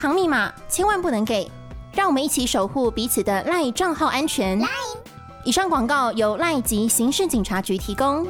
行密码千万不能给，让我们一起守护彼此的 LINE 账号安全。以上广告由 LINE 及刑事警察局提供。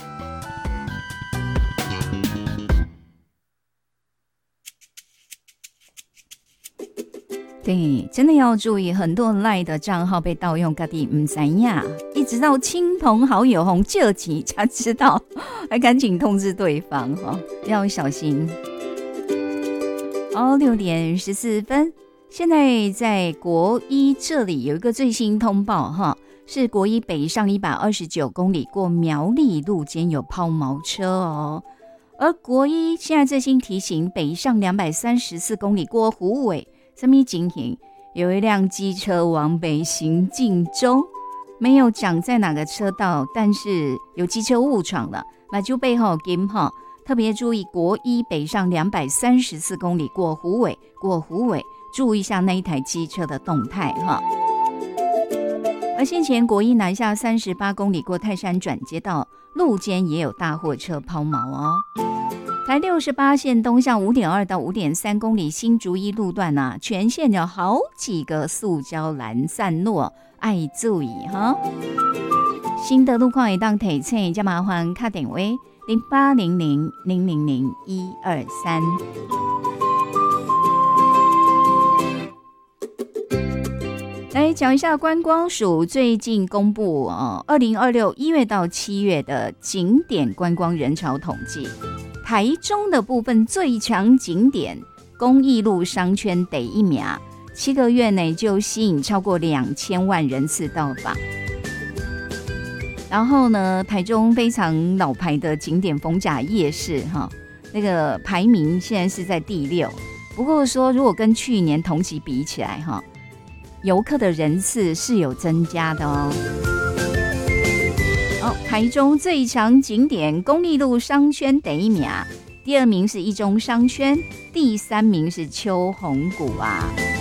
对，真的要注意，很多 LINE 的账号被盗用，自己不知道，一直到亲朋好友借钱才知道，还赶紧通知对方，要小心。6点14分，现在在国一这里有一个最新通报，是国一北上129公里过苗栗路间有抛锚车哦。而国一现在最新提醒，北上234公里过虎尾，什么情形？有一辆机车往北行进中，没有讲在哪个车道，但是有机车误闯了，那就背后跟特别注意国一北上234公里过虎尾，注意一下那一台机车的动态而先前国一南下38公里过泰山转接道，路间也有大货车抛锚哦。台68线东向5.2到5.3公里新竹一路段全线有好几个塑胶栏散落，爱注意新的路况也当提醒，加麻烦打电话0800000123。来讲一下观光署最近公布2026 1月到7月的景点观光人潮统计。台中的部分最强景点公益路商圈第一名，7个月内就吸引超过2000万人次到访。然后呢，台中非常老牌的景点逢甲夜市那个排名现在是在第6，不过说如果跟去年同期比起来游客的人次是有增加的哦。台中最强景点公益路商圈第一名，第2名是一中商圈，第3名是秋红谷